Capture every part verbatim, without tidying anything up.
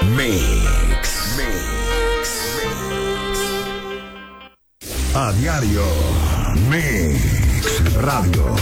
Mix. Mix. A diario. Mix Radio.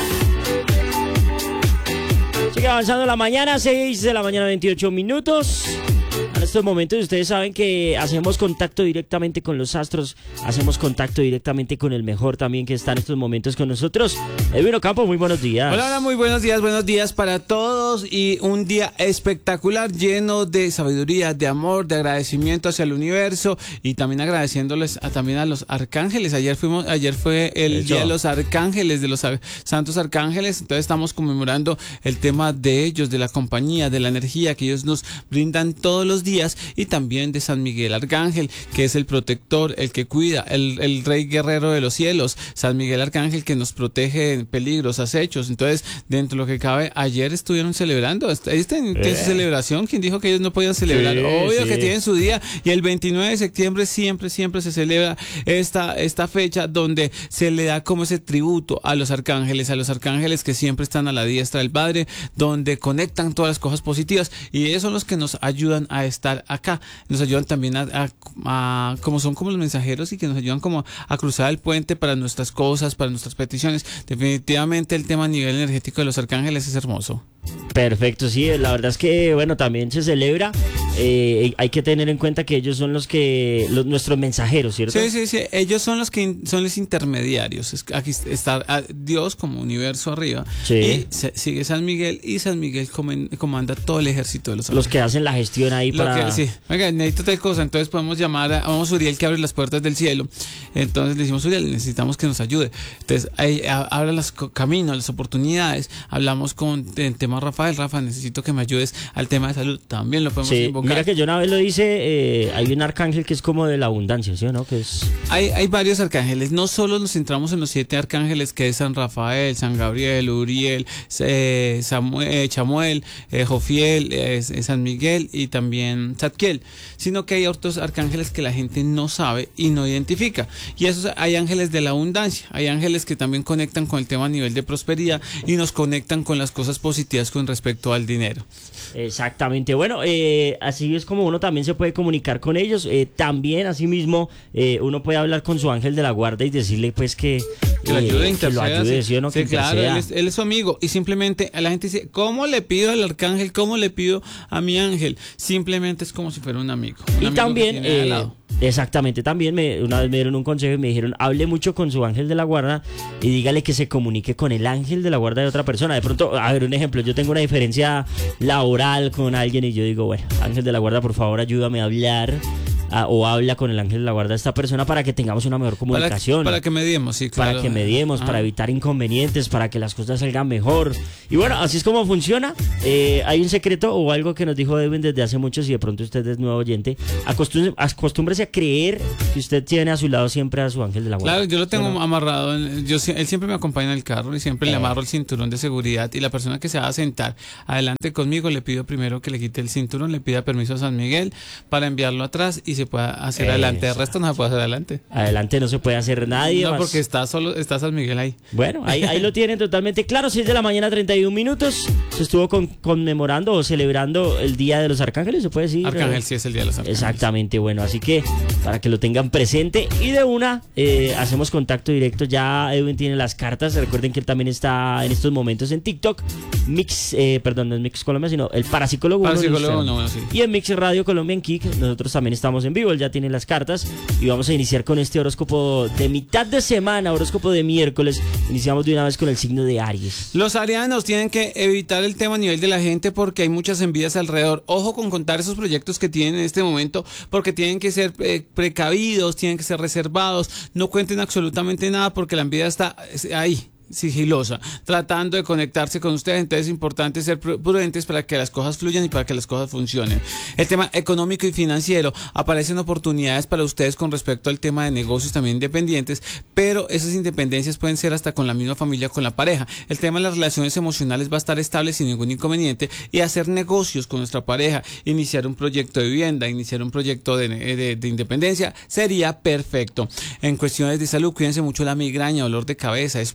Sigue avanzando la mañana, seis de la mañana, veintiocho minutos. En estos momentos ustedes saben que hacemos contacto directamente con los astros, hacemos contacto directamente con el mejor también que está en estos momentos con nosotros. Edwin Ocampo, muy buenos días. Hola, hola, muy buenos días, buenos días para todos y un día espectacular lleno de sabiduría, de amor, de agradecimiento hacia el universo y también agradeciéndoles a, también a los arcángeles. Ayer fuimos, ayer fue el Eso. día de los arcángeles, de los ar- santos arcángeles, entonces estamos conmemorando el tema de ellos, de la compañía, de la energía que ellos nos brindan todos los días. Y también de San Miguel Arcángel, que es el protector, el que cuida, el, el rey guerrero de los cielos. San Miguel Arcángel que nos protege en peligros, acechos. Entonces, dentro de lo que cabe, ayer estuvieron celebrando. ¿Este tiene Eh. su celebración? ¿Quién dijo que ellos no podían celebrar? Sí, Obvio sí. que tienen su día. Y el veintinueve de septiembre siempre, siempre se celebra esta, esta fecha donde se le da como ese tributo a los arcángeles, a los arcángeles que siempre están a la diestra del Padre, donde conectan todas las cosas positivas. Y ellos son los que nos ayudan a estar acá, nos ayudan también a, a, a como son como los mensajeros y que nos ayudan como a cruzar el puente para nuestras cosas, para nuestras peticiones. Definitivamente el tema a nivel energético de los arcángeles es hermoso. Perfecto, sí, la verdad es que, bueno, también se celebra. Eh, hay que tener en cuenta que ellos son los que, los, nuestros mensajeros, ¿cierto? Sí, sí, sí, ellos son los que in, son los intermediarios. Es- Aquí está a Dios como universo arriba. Sí. Y se, sigue San Miguel y San Miguel comen- comanda todo el ejército de los Los que hacen la gestión ahí Lo para... que, sí, oiga, necesito tal cosa, entonces podemos llamar a, vamos a Uriel que abre las puertas del cielo, entonces le decimos, Uriel, necesitamos que nos ayude, entonces ahí a- abra los co- caminos, las oportunidades, hablamos con el tema Rafael, Rafa, necesito que me ayudes al tema de salud, también lo podemos Sí, invocar. mira que yo una vez lo hice, eh, hay un arcángel que es como de la abundancia, ¿sí o no? Que es... Hay, hay varios arcángeles, no solo nos centramos en los siete arcángeles que es San Rafael, San Gabriel, Uriel, eh, Samuel, eh, Chamuel, eh, Jofiel, eh, eh, San Miguel y también Zadkiel, sino que hay otros arcángeles que la gente no sabe y no identifica. Y esos hay ángeles de la abundancia, hay ángeles que también conectan con el tema a nivel de prosperidad y nos conectan con las cosas positivas con respecto al dinero. Exactamente, bueno, eh, así es como uno también se puede comunicar con ellos, eh, también asimismo eh, uno puede hablar con su ángel de la guarda y decirle pues que, Que lo ayude, eh, que lo interceda, ayude, sí. ¿sí o no? Sí, Que claro, interceda. él es, él es su amigo y simplemente a la gente dice, ¿cómo le pido al arcángel? ¿Cómo le pido a mi ángel? Simplemente es como si fuera un amigo. Un Y amigo también, que tiene al eh, lado. exactamente, también me, una vez me dieron un consejo y me dijeron, hable mucho con su ángel de la guarda y dígale que se comunique con el ángel de la guarda de otra persona. De pronto, a ver, un ejemplo, yo tengo una diferencia laboral con alguien y yo digo, bueno, ángel de la guarda, por favor, ayúdame a hablar. a- o habla con el ángel de la guarda de esta persona para que tengamos una mejor Para, comunicación. para que mediemos, sí, claro. Para que mediemos, Ah. para evitar inconvenientes, para que las cosas salgan mejor. Y bueno, así es como funciona. Eh, hay un secreto o algo que nos dijo Edwin desde hace mucho, si de pronto usted es nuevo oyente, acostúmbrese, acostúmbrese a creer que usted tiene a su lado siempre a su ángel de la guarda. Claro, yo lo tengo Bueno, amarrado. en- Yo, sie- él siempre me acompaña en el carro y siempre Eh. le amarro el cinturón de seguridad. Y la persona que se va a sentar adelante conmigo, le pido primero que le quite el cinturón, le pida permiso a San Miguel para enviarlo atrás y se pueda hacer adelante. El resto no se puede hacer adelante. Adelante no se puede hacer nadie No, más. porque está solo, está San Miguel ahí. Bueno, ahí, ahí lo tienen totalmente claro. seis de la mañana, treinta y un minutos. Se estuvo con- conmemorando o celebrando el Día de los Arcángeles, ¿se puede decir? Arcángel sí es el día de los arcángeles. Exactamente, bueno, así que para que lo tengan presente y de una eh, hacemos contacto directo. Ya Edwin tiene las cartas. Recuerden que él también está en estos momentos en TikTok, Mix, eh, perdón, no es Mix Colombia, sino el Parapsicólogo uno en Parapsicólogo, Instagram. no, bueno, sí. Y en Mix Radio Colombia en Kik, nosotros también estamos en vivo. Él ya tiene las cartas y vamos a iniciar con este horóscopo de mitad de semana, horóscopo de miércoles. Iniciamos de una vez con el signo de Aries. Los arianos tienen que evitar el tema a nivel de la gente porque hay muchas envidias alrededor. Ojo con contar esos proyectos que tienen en este momento porque tienen que ser eh, precavidos, tienen que ser reservados. No cuenten absolutamente nada porque la envidia está eh, ahí, sigilosa, tratando de conectarse con ustedes. Entonces es importante ser pru- prudentes para que las cosas fluyan y para que las cosas funcionen. El tema económico y financiero, aparecen oportunidades para ustedes con respecto al tema de negocios también independientes, pero esas independencias pueden ser hasta con la misma familia, con la pareja. El tema de las relaciones emocionales va a estar estable sin ningún inconveniente y hacer negocios con nuestra pareja, iniciar un proyecto de vivienda, iniciar un proyecto de, de, de independencia sería perfecto. En cuestiones de salud, cuídense mucho la migraña, dolor de cabeza, espalda.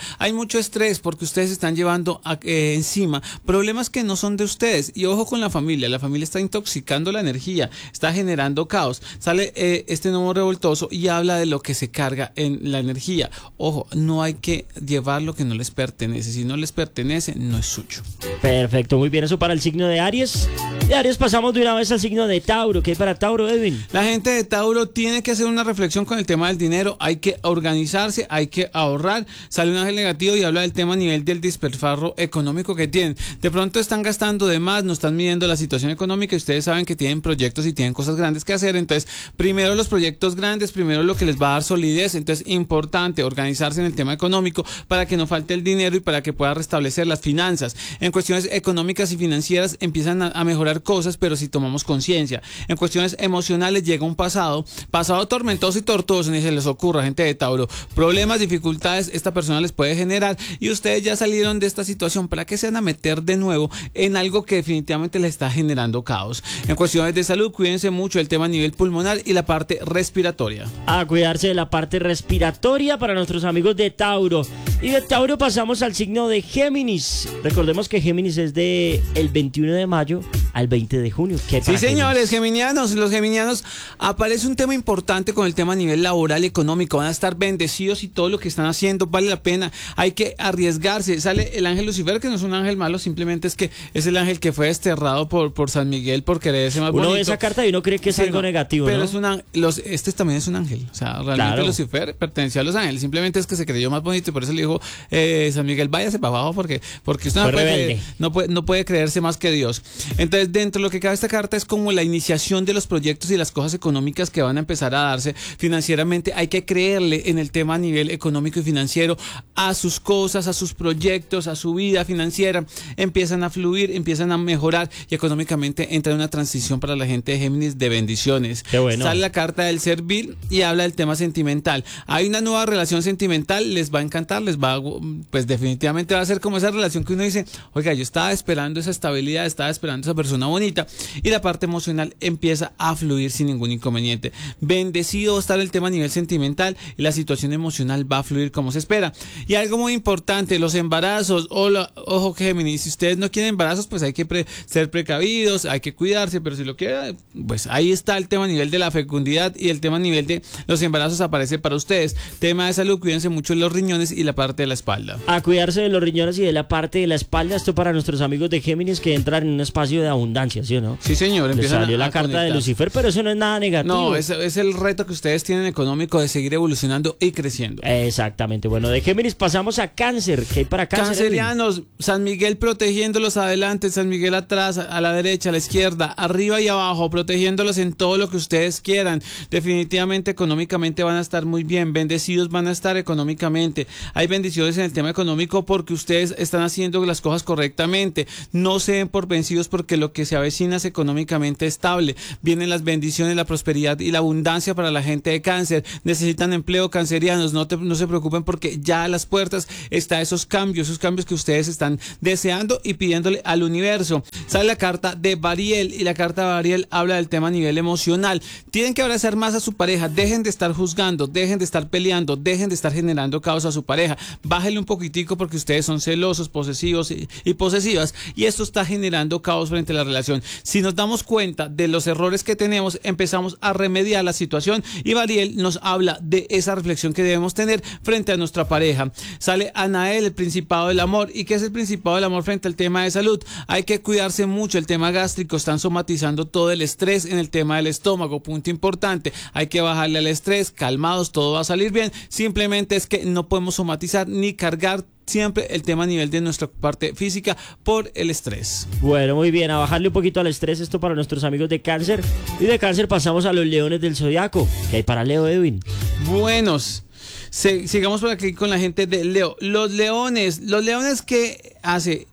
Hay mucho estrés porque ustedes están llevando a, eh, encima problemas que no son de ustedes. Y ojo con la familia, la familia está intoxicando la energía, está generando caos. Sale eh, este nuevo revoltoso y habla de lo que se carga en la energía. Ojo, no hay que llevar lo que no les pertenece. Si no les pertenece, no es suyo. Perfecto, muy bien, eso para el signo de Aries. De Aries pasamos de una vez al signo de Tauro. ¿Qué hay para Tauro, Edwin? La gente de Tauro tiene que hacer una reflexión con el tema del dinero. Hay que organizarse, hay que ahorrar. Sale un ángel negativo y habla del tema a nivel del despilfarro económico que tienen. De pronto están gastando de más, no están midiendo la situación económica y ustedes saben que tienen proyectos y tienen cosas grandes que hacer. Entonces, primero los proyectos grandes, primero lo que les va a dar solidez. Entonces, importante organizarse en el tema económico para que no falte el dinero y para que pueda restablecer las finanzas. En cuestiones económicas y financieras empiezan a, a mejorar cosas, pero si tomamos conciencia. En cuestiones emocionales llega un pasado, pasado tormentoso y tortuoso, ni se les ocurra, gente de Tauro. Problemas, dificultades, esta persona les puede generar y ustedes ya salieron de esta situación. ¿Para qué se van a meter de nuevo en algo que definitivamente les está generando caos? En cuestiones de salud, cuídense mucho el tema a nivel pulmonar y la parte respiratoria. A cuidarse de la parte respiratoria para nuestros amigos de Tauro. Y de Tauro pasamos al signo de Géminis. Recordemos que Géminis es de el veintiuno de mayo al veinte de junio. ¿Qué Sí, señores, Géminis? geminianos, los geminianos, aparece un tema importante con el tema a nivel laboral, económico. Van a estar bendecidos y todo lo que están haciendo vale la pena. Hay que arriesgarse. Sale el ángel Lucifer, que no es un ángel malo, simplemente es que es el ángel que fue desterrado por, por San Miguel por quererse más Uno bonito. ve esa carta y uno cree que es Sí, algo no, negativo, pero ¿no? es un ángel, los, este también es un ángel. O sea, realmente Claro. Lucifer pertenecía a los ángeles. Simplemente es que se creyó más bonito y por eso le dijo eh, San Miguel, váyase para abajo porque, porque usted no Fue puede, rebelde. creer- no, puede, no puede creerse más que Dios. Entonces, dentro de lo que cabe esta carta es como la iniciación de los proyectos y las cosas económicas que van a empezar a darse financieramente. Hay que creerle en el tema a nivel económico y financiero, a sus cosas, a sus proyectos, a su vida financiera. Empiezan a fluir, empiezan a mejorar y económicamente entra una transición para la gente de Géminis de bendiciones. Qué bueno. Sale la carta del servir y habla del tema sentimental. Hay una nueva relación sentimental, les va a encantar, les va a, pues definitivamente va a ser como esa relación que uno dice, oiga, yo estaba esperando esa estabilidad, estaba esperando esa persona bonita, y la parte emocional empieza a fluir sin ningún inconveniente. Bendecido va a estar el tema a nivel sentimental y la situación emocional va a fluir como se espera. Y algo muy importante, los embarazos, hola, ojo Géminis, si ustedes no quieren embarazos, pues hay que pre- ser precavidos, hay que cuidarse, pero si lo quieren, pues ahí está el tema a nivel de la fecundidad y el tema a nivel de los embarazos aparece para ustedes. Tema de salud, cuídense mucho de los riñones y la parte de la espalda. A cuidarse de los riñones y de la parte de la espalda. Esto para nuestros amigos de Géminis que entran en un espacio de abundancia, ¿sí o no? Sí, señor, Les empiezan salió a- la a carta de conectar. Lucifer, pero eso no es nada negativo. No, es, es el reto que ustedes tienen económico de seguir evolucionando y creciendo. Exactamente. Bueno, de Géminis pasamos a Cáncer. ¿Qué hay para Cáncer? Edwin? Cancerianos, San Miguel protegiéndolos adelante, San Miguel atrás, a la derecha, a la izquierda, arriba y abajo, protegiéndolos en todo lo que ustedes quieran. Definitivamente económicamente van a estar muy bien, bendecidos van a estar económicamente. Hay bendiciones en el tema económico porque ustedes están haciendo las cosas correctamente. No se den por vencidos porque lo que se avecina es económicamente estable. Vienen las bendiciones, la prosperidad y la abundancia para la gente de Cáncer. Necesitan empleo, cancerianos, no, te, no se preocupen porque ya a las puertas está esos cambios, esos cambios que ustedes están deseando y pidiéndole al universo. Sale la carta de Bariel y la carta de Bariel habla del tema a nivel emocional. Tienen que abrazar más a su pareja, dejen de estar juzgando, dejen de estar peleando, dejen de estar generando caos a su pareja. Bájenle un poquitico porque ustedes son celosos, posesivos y, y posesivas y esto está generando caos frente a la relación. Si nos damos cuenta de los errores que tenemos, empezamos a remediar la situación y Bariel nos habla de esa reflexión que debemos tener frente a nuestra pareja. Sale Anael, el principado del amor. ¿Y qué es el principado del amor frente al tema de salud? Hay que cuidarse mucho, el tema gástrico, están somatizando todo el estrés en el tema del estómago, punto importante. Hay que bajarle al estrés, calmados, todo va a salir bien. Simplemente es que no podemos somatizar ni cargar siempre el tema a nivel de nuestra parte física por el estrés. Bueno, muy bien, a bajarle un poquito al estrés, esto para nuestros amigos de Cáncer. Y de Cáncer pasamos a los leones del zodiaco. ¿Qué hay para Leo, Edwin? Buenos. Se- sigamos por aquí con la gente de Leo. Los leones, los leones que hace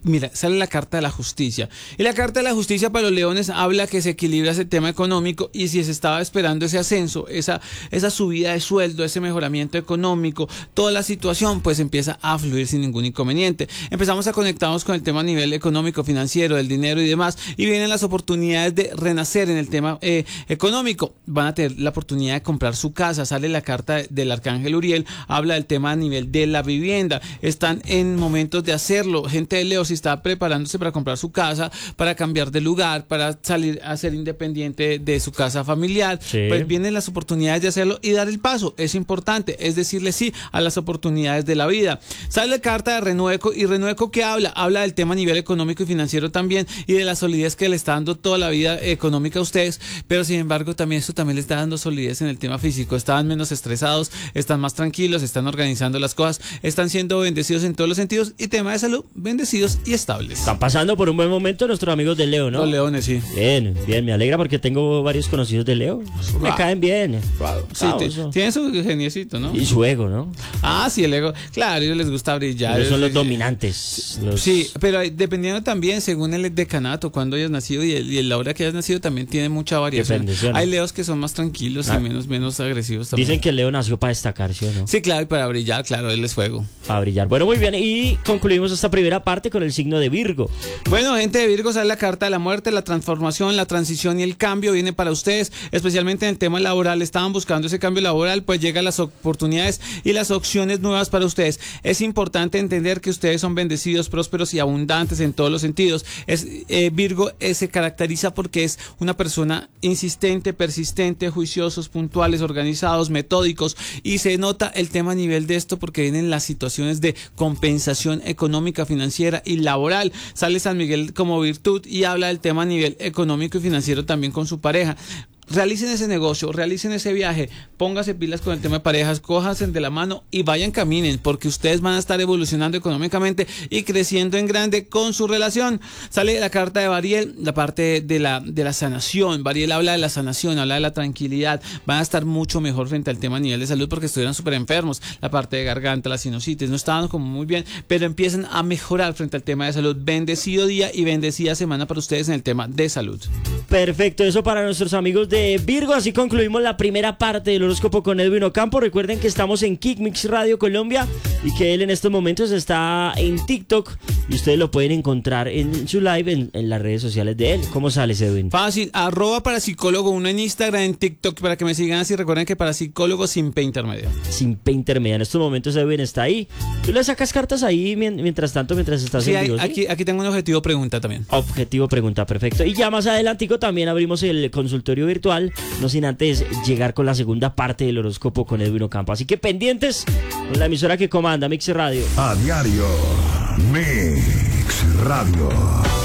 mira, sale la carta de la justicia. Y la carta de la justicia para los leones habla que se equilibra ese tema económico y si se estaba esperando ese ascenso, esa, esa subida de sueldo, ese mejoramiento económico, toda la situación pues empieza a fluir sin ningún inconveniente. Empezamos a conectarnos con el tema a nivel económico, financiero, del dinero y demás, y vienen las oportunidades de renacer en el tema eh, económico. Van a tener la oportunidad de comprar su casa. Sale la carta del arcángel Uriel, habla del tema a nivel de la vivienda. Están en momentos de hacerlo. Gente de Leo, si está preparándose para comprar su casa, para cambiar de lugar, para salir a ser independiente de su casa familiar, sí. pues vienen las oportunidades de hacerlo y dar el paso. Es importante, es decirle sí a las oportunidades de la vida. Sale la carta de Renueco, y Renueco ¿qué habla? Habla del tema a nivel económico y financiero también, y de la solidez que le está dando toda la vida económica a ustedes, pero sin embargo también esto también le está dando solidez en el tema físico. Estaban menos estresados, están más tranquilos, están organizando las cosas, están siendo bendecidos en todos los sentidos, y tema de salud, bendecidos y estables. Están pasando por un buen momento nuestros amigos de Leo, ¿no? Los leones, sí. Bien, bien, me alegra porque tengo varios conocidos de Leo. Me Ah. caen bien. Sí, Vamos, te- ¿no? tienen su geniecito, ¿no? Y su ego, ¿no? Ah, sí, el ego. Claro, a ellos les gusta brillar. Ellos son los Eh, dominantes. Los... Sí, pero hay- dependiendo también según el decanato, cuando hayas nacido y, el, y la hora que hayas nacido también tiene mucha variación. Depende, ¿sí o no? Hay leos que son más tranquilos Ah. y menos, menos agresivos también. Dicen que Leo nació para destacar, ¿sí o no? Sí, claro, y para brillar, claro, él es fuego. Para brillar. Bueno, muy bien. Y concluimos esta primera parte con el signo de Virgo. Bueno, gente de Virgo, sale la carta de la muerte, la transformación, la transición y el cambio viene para ustedes, especialmente en el tema laboral. Estaban buscando ese cambio laboral, pues llegan las oportunidades y las opciones nuevas para ustedes. Es importante entender que ustedes son bendecidos, prósperos y abundantes en todos los sentidos. Es, eh, Virgo eh, se caracteriza porque es una persona insistente, persistente, juiciosos, puntuales, organizados, metódicos, y se nota el tema a nivel de esto porque vienen las situaciones de compensación económica, financiera y laboral. Sale San Miguel como virtud y habla del tema a nivel económico y financiero también con su pareja. Realicen ese negocio, realicen ese viaje, pónganse pilas con el tema de parejas, cójanse de la mano y vayan, caminen, porque ustedes van a estar evolucionando económicamente y creciendo en grande con su relación. Sale la carta de Bariel, la parte de la, de la sanación. Bariel habla de la sanación, habla de la tranquilidad. Van a estar mucho mejor frente al tema a nivel de salud porque estuvieron súper enfermos. La parte de garganta, la sinusitis, no estaban como muy bien, pero empiezan a mejorar frente al tema de salud. Bendecido día y bendecida semana para ustedes en el tema de salud. Perfecto, eso para nuestros amigos de Virgo. Así concluimos la primera parte del horóscopo con Edwin Ocampo. Recuerden que estamos en Kickmix Radio Colombia y que él en estos momentos está en TikTok y ustedes lo pueden encontrar en su live en, en las redes sociales de él. ¿Cómo sales, Edwin? Fácil, arroba para psicólogo uno en Instagram, en TikTok, para que me sigan así. Recuerden que para psicólogo sin P intermedio. Sin P intermedia. En estos momentos Edwin está ahí. Tú le sacas cartas ahí mien- mientras tanto, mientras estás Sí, en hay- vivo, ¿sí? aquí, aquí tengo un objetivo pregunta también. Objetivo pregunta, perfecto. Y ya más adelantico también abrimos el consultorio virtual, no sin antes llegar con la segunda parte del horóscopo con Edwin Ocampo. Así que pendientes con la emisora que comanda, Mix Radio. A diario. Mix Radio.